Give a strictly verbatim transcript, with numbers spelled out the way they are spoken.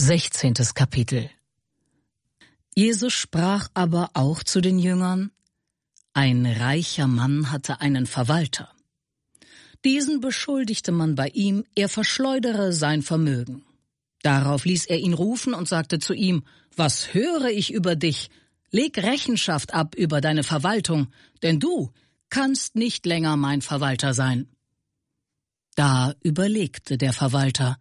Sechzehntes Kapitel. Jesus sprach aber auch zu den Jüngern: Ein reicher Mann hatte einen Verwalter. Diesen beschuldigte man bei ihm, er verschleudere sein Vermögen. Darauf ließ er ihn rufen und sagte zu ihm: Was höre ich über dich? Leg Rechenschaft ab über deine Verwaltung, denn du kannst nicht länger mein Verwalter sein. Da überlegte der Verwalter: